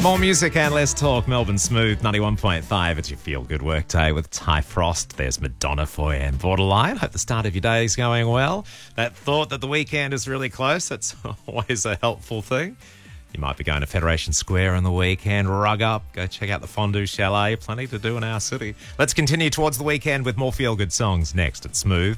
More music and less talk. Melbourne Smooth 91.5. It's your feel-good work day with Ty Frost. There's Madonna for you and Borderline. Hope the start of your day is going well. That thought that the weekend is really close, that's always a helpful thing. You might be going to Federation Square on the weekend. Rug up. Go check out the Fondue Chalet. Plenty to do in our city. Let's continue towards the weekend with more feel-good songs next at Smooth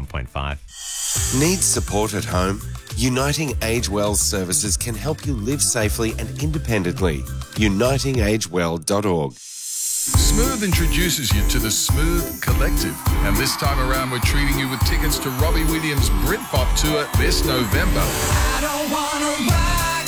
91.5. Need support at home? Uniting Age Well services can help you live safely and independently. UnitingAgeWell.org. Smooth introduces you to the Smooth Collective, and this time around we're treating you with tickets to Robbie Williams' Britpop tour this November. I don't wanna rock,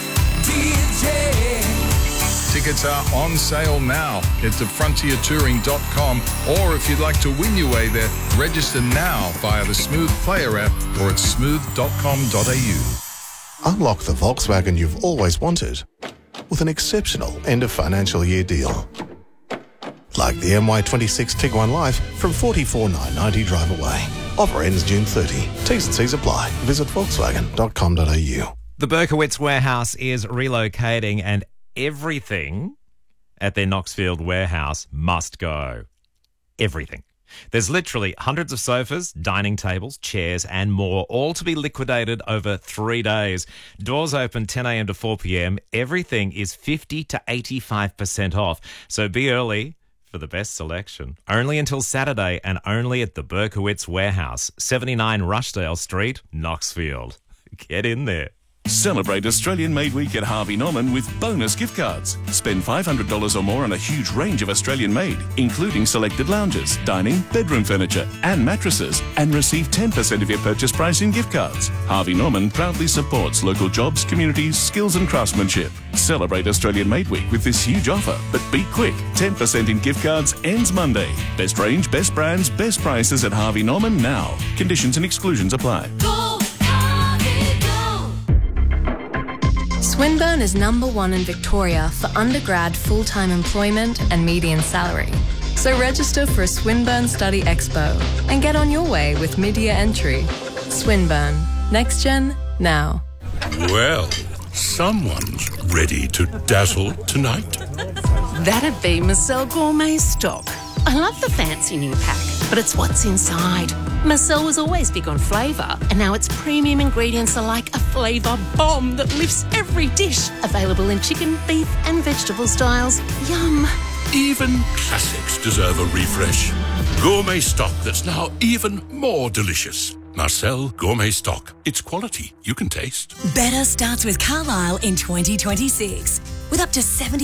DJ. Tickets are on sale now. Head to frontiertouring.com, or if you'd like to win your way there, register now via the Smooth Player app or at smooth.com.au. Unlock the Volkswagen you've always wanted with an exceptional end of financial year deal. Like the MY26 Tiguan Life from $44,990 drive away. Offer ends June 30. T's and C's apply. Visit volkswagen.com.au. The Berkowitz warehouse is relocating and everything at their Knoxfield warehouse must go. Everything. There's literally hundreds of sofas, dining tables, chairs and more, all to be liquidated over 3 days. Doors open 10 a.m. to 4 p.m. Everything is 50 to 85% off. So be early for the best selection. Only until Saturday and only at the Berkowitz warehouse, 79 Rushdale Street, Knoxfield. Get in there. Celebrate Australian Made Week at Harvey Norman with bonus gift cards. Spend $500 or more on a huge range of Australian made, including selected lounges, dining, bedroom furniture and mattresses, and receive 10% of your purchase price in gift cards. Harvey Norman proudly supports local jobs, communities, skills and craftsmanship. Celebrate Australian Made Week with this huge offer, but be quick. 10% in gift cards ends Monday. Best range, best brands, best prices at Harvey Norman now. Conditions and exclusions apply. Swinburne is #1 in Victoria for undergrad full-time employment and median salary. So register for a Swinburne Study Expo and get on your way with mid-year entry. Swinburne. Next Gen, now. Well, someone's ready to dazzle tonight. That'd be Marcel Gourmet Stock. I love the fancy new pack, but it's what's inside. Marcel was always big on flavour, and now its premium ingredients are like a flavour bomb that lifts every dish. Available in chicken, beef and vegetable styles. Yum. Even classics deserve a refresh. Gourmet stock that's now even more delicious. Marcel Gourmet Stock. It's quality you can taste. Better starts with Carlisle in 2026. With up to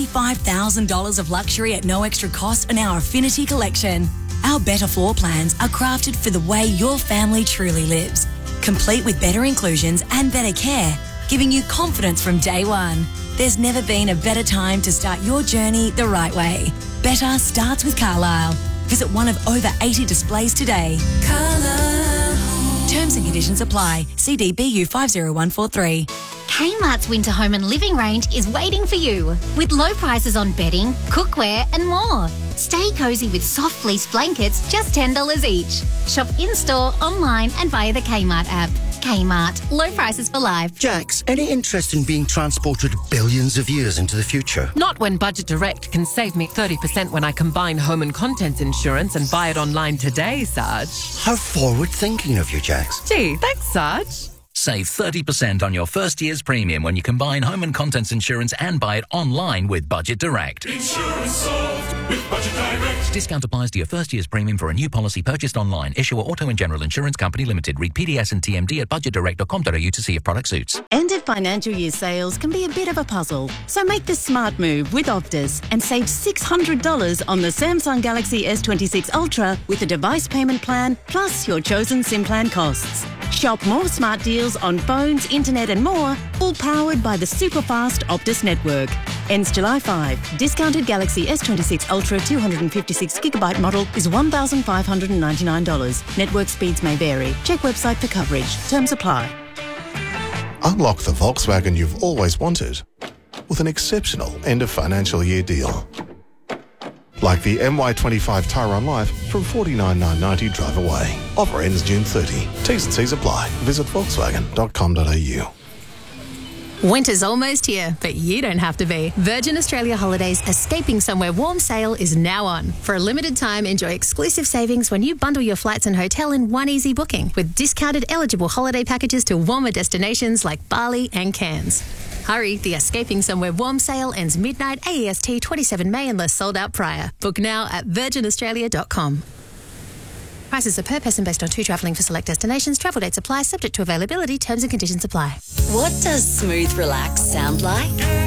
$75,000 of luxury at no extra cost in our Affinity collection. Our Better floor plans are crafted for the way your family truly lives. Complete with better inclusions and better care, giving you confidence from day one. There's never been a better time to start your journey the right way. Better starts with Carlisle. Visit one of over 80 displays today. Carlisle. Terms and conditions apply. CDBU 50143. Kmart's Winter Home and Living range is waiting for you with low prices on bedding, cookware and more. Stay cosy with soft fleece blankets, just $10 each. Shop in-store, online and via the Kmart app. Kmart. Low prices for life. Jax, any interest in being transported billions of years into the future? Not when Budget Direct can save me 30% when I combine home and contents insurance and buy it online today, Sarge. How forward-thinking of you, Jax. Gee, thanks, Sarge. Save 30% on your first year's premium when you combine home and contents insurance and buy it online with Budget Direct. Insurance solved with Budget Direct. Discount applies to your first year's premium for a new policy purchased online. Issuer Auto and General Insurance Company Limited. Read PDS and TMD at budgetdirect.com.au to see if product suits. End of financial year sales can be a bit of a puzzle. So make the smart move with Optus and save $600 on the Samsung Galaxy S26 Ultra with a device payment plan plus your chosen SIM plan costs. Shop more smart deals on phones, internet and more, all powered by the super-fast Optus network. Ends July 5. Discounted Galaxy S26 Ultra 256GB model is $1,599. Network speeds may vary. Check website for coverage. Terms apply. Unlock the Volkswagen you've always wanted with an exceptional end of financial year deal. Like the MY25 Tyrone Life from $49,990 drive away. Offer ends June 30. T's and C's apply. Visit volkswagen.com.au. Winter's almost here, but you don't have to be. Virgin Australia Holidays Escaping Somewhere Warm sale is now on. For a limited time, enjoy exclusive savings when you bundle your flights and hotel in one easy booking with discounted eligible holiday packages to warmer destinations like Bali and Cairns. Hurry, the Escaping Somewhere Warm sale ends midnight AEST 27 May unless sold out prior. Book now at virginaustralia.com. Prices are per person based on 2 travelling for select destinations. Travel dates apply, subject to availability. Terms and conditions apply. What does smooth relax sound like?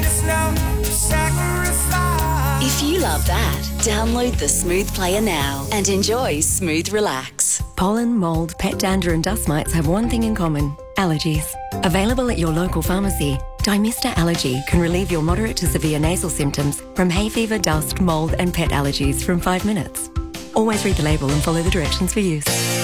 If you love that, download the Smooth Player now and enjoy Smooth Relax. Pollen, mould, pet dander and dust mites have one thing in common: allergies. Available at your local pharmacy, Dymista Allergy can relieve your moderate to severe nasal symptoms from hay fever, dust, mould and pet allergies from 5 minutes. Always read the label and follow the directions for use.